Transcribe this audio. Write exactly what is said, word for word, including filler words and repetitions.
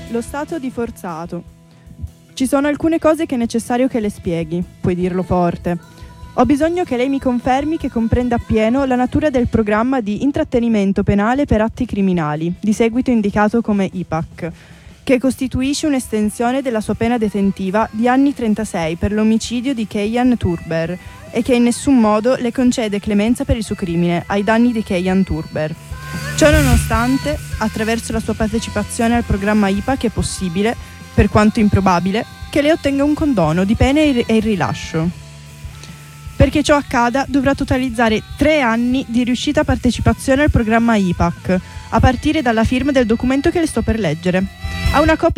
Lo stato di forzato. Ci sono alcune cose che è necessario che le spieghi, puoi dirlo forte. Ho bisogno che lei mi confermi che comprenda appieno la natura del programma di intrattenimento penale per atti criminali, di seguito indicato come I P A C, che costituisce un'estensione della sua pena detentiva di anni trentasei per l'omicidio di Keyan Turber e che in nessun modo le concede clemenza per il suo crimine ai danni di Keyan Turber. Ciò nonostante, attraverso la sua partecipazione al programma I P A C è possibile, per quanto improbabile, che lei ottenga un condono di pena e il rilascio. Perché ciò accada dovrà totalizzare tre anni di riuscita partecipazione al programma I P A C, a partire dalla firma del documento che le sto per leggere. Ha una copia